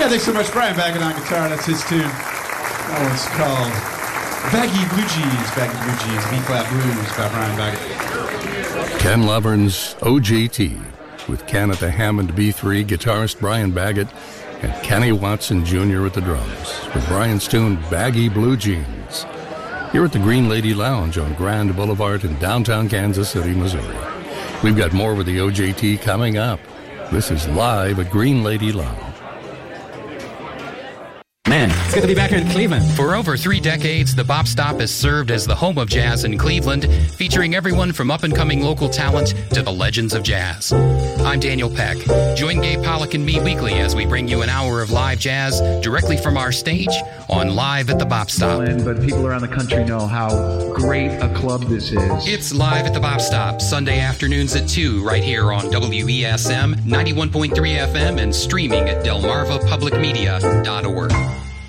Yeah, thanks so much, Brian Baggett on guitar. That's his tune. That one's called Baggy Blue Jeans. Baggy Blue Jeans, B-flat blues by Brian Baggett. Ken Lovern's OJT with Ken at the Hammond B3, guitarist Brian Baggett, and Kenny Watson Jr. at the drums with Brian's tune Baggy Blue Jeans. Here at the Green Lady Lounge on Grand Boulevard in downtown Kansas City, Missouri. We've got more with the OJT coming up. This is live at Green Lady Lounge. Man, it's good to be back here in Cleveland. For over 3 decades, the Bop Stop has served as the home of jazz in Cleveland, featuring everyone from up-and-coming local talent to the legends of jazz. I'm Daniel Peck. Join Gabe Pollock and me weekly as we bring you an hour of live jazz directly from our stage on Live at the Bop Stop. But people around the country know how great a club this is. It's Live at the Bop Stop, Sunday afternoons at 2, right here on WESM 91.3 FM and streaming at delmarvapublicmedia.org.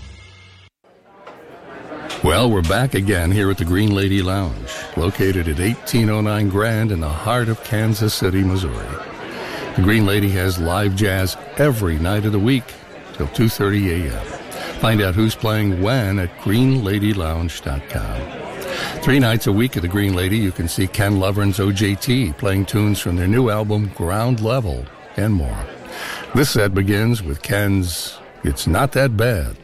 Well, we're back again here at the Green Lady Lounge, located at 1809 Grand in the heart of Kansas City, Missouri. The Green Lady has live jazz every night of the week till 2:30 a.m. Find out who's playing when at greenladylounge.com. 3 nights a week at the Green Lady, you can see Ken Lovern's OJT playing tunes from their new album, Ground Level, and more. This set begins with Ken's It's Not That Bad.